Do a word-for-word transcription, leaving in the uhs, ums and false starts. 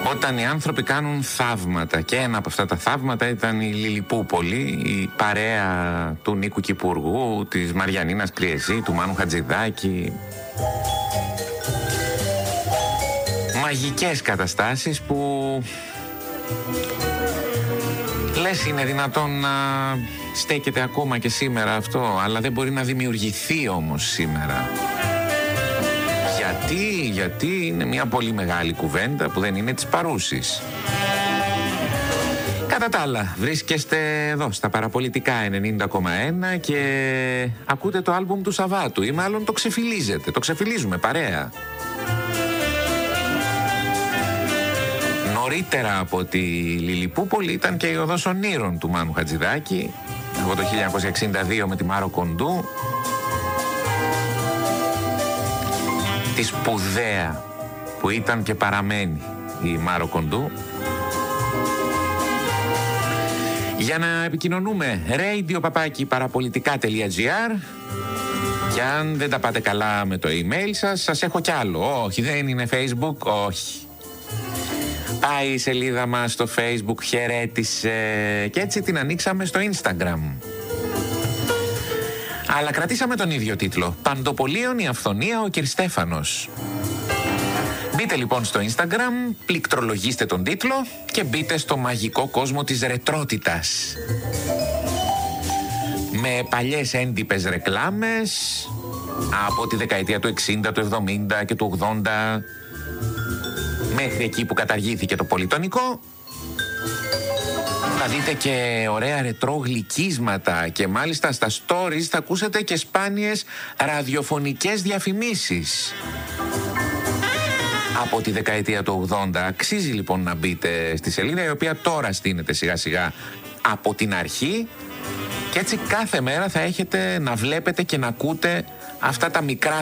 Όταν οι άνθρωποι κάνουν θαύματα, και ένα από αυτά τα θαύματα ήταν η Λιλιπούπολη, η παρέα του Νίκου Κυπουργού, της Μαριανίνας Κριεζή, του Μάνου Χατζηδάκη. Μαγικές καταστάσεις που λες είναι δυνατόν να στέκεται ακόμα και σήμερα αυτό, αλλά δεν μπορεί να δημιουργηθεί όμως σήμερα. Γιατί, γιατί είναι μια πολύ μεγάλη κουβέντα που δεν είναι της παρούσης. Κατά τα άλλα, βρίσκεστε εδώ στα Παραπολιτικά ενενήντα κόμμα ένα και ακούτε το άλμπουμ του Σαββάτου, ή μάλλον το ξεφυλίζετε, το ξεφυλίζουμε παρέα. Νωρίτερα από τη Λιλιπούπολη ήταν και η Οδός Ονείρων του Μάνου Χατζηδάκη, από το χίλια εννιακόσια εξήντα δύο με τη Μάρο Κοντού. Τη σπουδαία που ήταν και παραμένει η Μάρο Κοντού. Για να επικοινωνούμε, radio παπάκι παραπολιτικά τελεία gr. Και αν δεν τα πάτε καλά με το email σας, σας έχω κι άλλο. Όχι, δεν είναι Facebook, όχι. Πάει η σελίδα μας στο Facebook, χαιρέτησε, και έτσι την ανοίξαμε στο Instagram. Αλλά κρατήσαμε τον ίδιο τίτλο. Παντοπολίων η αυθονία, ο Κυρστέφανος. Μπείτε λοιπόν στο Instagram, πληκτρολογήστε τον τίτλο και μπείτε στο μαγικό κόσμο της ρετρότητας. Με παλιές έντυπες ρεκλάμες από τη δεκαετία του εξήντα, του εβδομήντα και του ογδόντα, μέχρι εκεί που καταργήθηκε το πολυτονικό. Θα δείτε και ωραία ρετρό γλυκίσματα και μάλιστα στα stories θα ακούσετε και σπάνιες ραδιοφωνικές διαφημίσεις από τη δεκαετία του ογδόντα. Αξίζει λοιπόν να μπείτε στη σελίδα, η οποία τώρα στείνεται σιγά σιγά από την αρχή, και έτσι κάθε μέρα θα έχετε να βλέπετε και να ακούτε αυτά τα μικρά